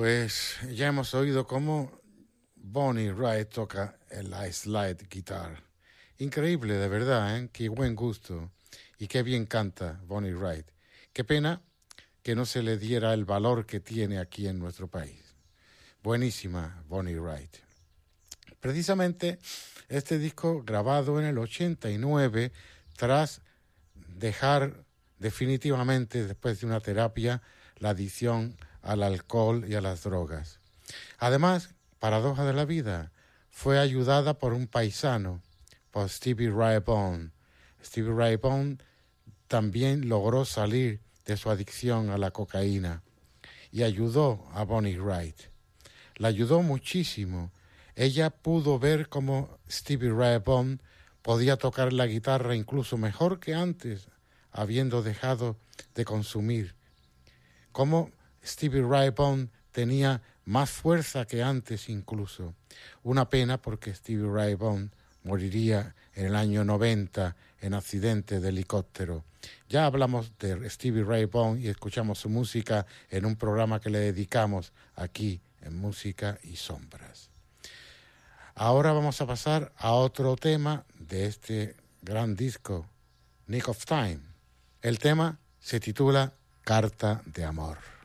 Pues ya hemos oído cómo Bonnie Wright toca la slide guitar. Increíble, de verdad, ¿eh? Qué buen gusto y qué bien canta Bonnie Wright. Qué pena que no se le diera el valor que tiene aquí en nuestro país. Buenísima Bonnie Wright. Precisamente este disco, grabado en el 89, tras dejar definitivamente, después de una terapia, la adicción al alcohol y a las drogas. Además, paradoja de la vida, fue ayudada por un paisano, por Stevie Ray Vaughan. Stevie Ray Vaughan también logró salir de su adicción a la cocaína y ayudó a Bonnie Wright. La ayudó muchísimo. Ella pudo ver cómo Stevie Ray Vaughan podía tocar la guitarra incluso mejor que antes, habiendo dejado de consumir. Cómo Stevie Ray Vaughan tenía más fuerza que antes incluso. Una pena porque Stevie Ray Vaughan moriría en el año 90 en accidente de helicóptero. Ya hablamos de Stevie Ray Vaughan y escuchamos su música en un programa que le dedicamos aquí en Música y Sombras. Ahora vamos a pasar a otro tema de este gran disco, Nick of Time. El tema se titula Carta de Amor.